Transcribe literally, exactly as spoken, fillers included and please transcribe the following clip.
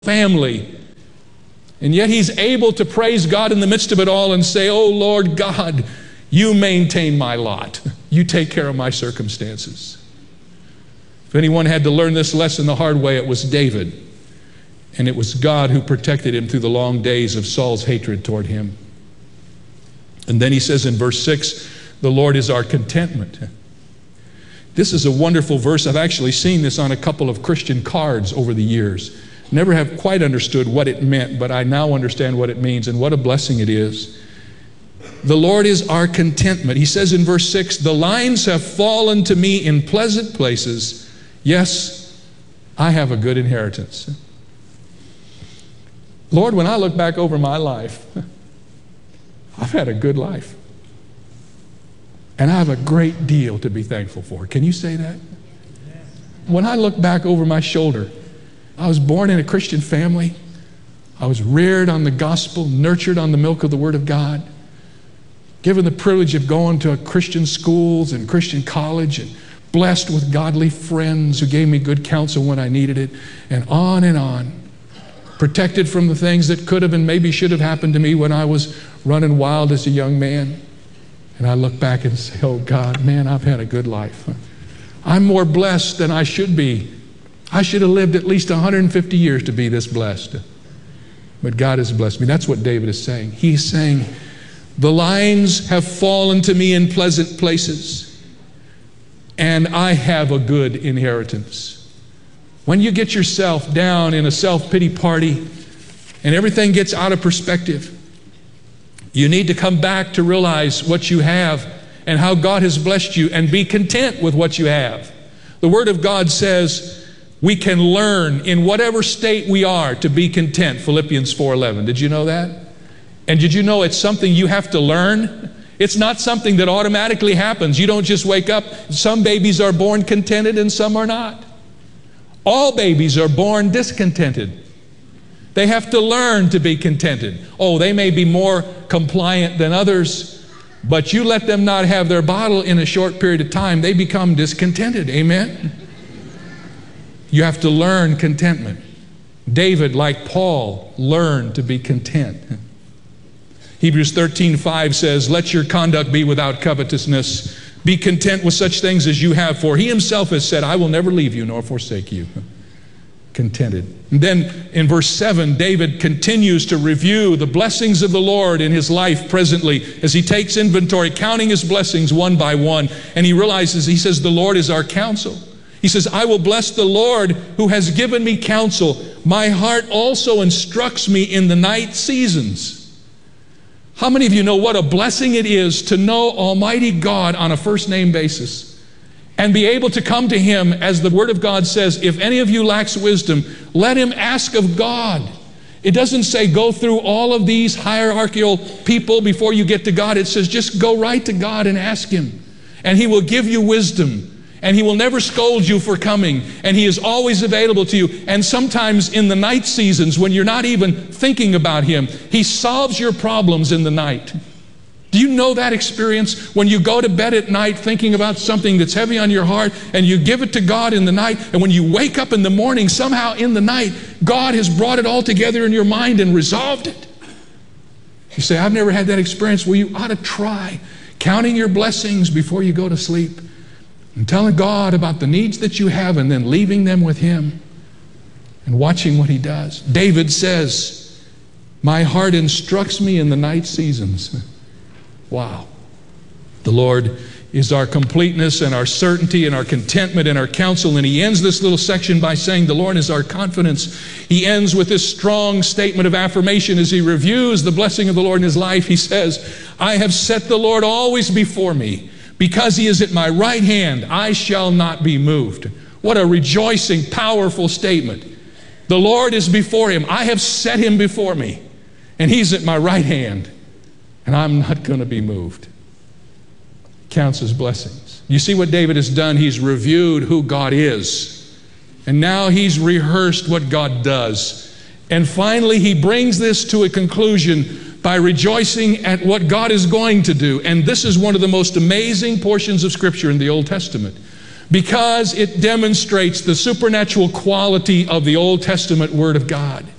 family. And yet he's able to praise God in the midst of it all and say, oh Lord God, you maintain my lot. You take care of my circumstances. If anyone had to learn this lesson the hard way, it was David. And it was God who protected him through the long days of Saul's hatred toward him. And then he says in verse six, the Lord is our contentment. This is a wonderful verse. I've actually seen this on a couple of Christian cards over the years. Never have quite understood what it meant, but I now understand what it means, and what a blessing it is. The Lord is our contentment. He says in verse six, the lines have fallen to me in pleasant places. Yes, I have a good inheritance. Lord, when I look back over my life, I've had a good life. And I have a great deal to be thankful for. Can you say that? When I look back over my shoulder, I was born in a Christian family. I was reared on the gospel, nurtured on the milk of the Word of God, given the privilege of going to Christian schools and Christian college, and blessed with godly friends who gave me good counsel when I needed it, and on and on. Protected from the things that could have and maybe should have happened to me when I was running wild as a young man. And I look back and say, oh God, man, I've had a good life. I'm more blessed than I should be. I should have lived at least one hundred fifty years to be this blessed. But God has blessed me. That's what David is saying. He's saying, the lines have fallen to me in pleasant places, and I have a good inheritance. When you get yourself down in a self-pity party and everything gets out of perspective, you need to come back to realize what you have and how God has blessed you, and be content with what you have. The Word of God says we can learn in whatever state we are to be content, Philippians four eleven. Did you know that? And did you know it's something you have to learn? It's not something that automatically happens. You don't just wake up. Some babies are born contented and some are not. All babies are born discontented. They have to learn to be contented. Oh, they may be more compliant than others, but you let them not have their bottle in a short period of time, they become discontented. Amen? You have to learn contentment. David, like Paul, learned to be content. Hebrews thirteen five says, let your conduct be without covetousness. Be content with such things as you have, for he himself has said, I will never leave you nor forsake you. Contented. And then in verse seven, David continues to review the blessings of the Lord in his life presently as he takes inventory, counting his blessings one by one. And he realizes, he says, the Lord is our counsel. He says, I will bless the Lord who has given me counsel. My heart also instructs me in the night seasons. How many of you know what a blessing it is to know Almighty God on a first name basis and be able to come to Him, as the Word of God says, if any of you lacks wisdom, let him ask of God. It doesn't say go through all of these hierarchical people before you get to God. It says just go right to God and ask Him, and He will give you wisdom. And He will never scold you for coming. And He is always available to you. And sometimes in the night seasons when you're not even thinking about Him, He solves your problems in the night. Do you know that experience? When you go to bed at night thinking about something that's heavy on your heart, and you give it to God in the night, and when you wake up in the morning, somehow in the night, God has brought it all together in your mind and resolved it. You say, I've never had that experience. Well, you ought to try counting your blessings before you go to sleep, and telling God about the needs that you have, and then leaving them with Him and watching what He does. David says, my heart instructs me in the night seasons. Wow. The Lord is our completeness and our certainty and our contentment and our counsel. And he ends this little section by saying the Lord is our confidence. He ends with this strong statement of affirmation as he reviews the blessing of the Lord in his life. He says, I have set the Lord always before me. Because He is at my right hand, I shall not be moved. What a rejoicing, powerful statement. The Lord is before him. I have set Him before me. And He's at my right hand. And I'm not going to be moved. Counts His blessings. You see what David has done? He's reviewed who God is. And now he's rehearsed what God does. And finally, he brings this to a conclusion by rejoicing at what God is going to do. And this is one of the most amazing portions of Scripture in the Old Testament, because it demonstrates the supernatural quality of the Old Testament Word of God.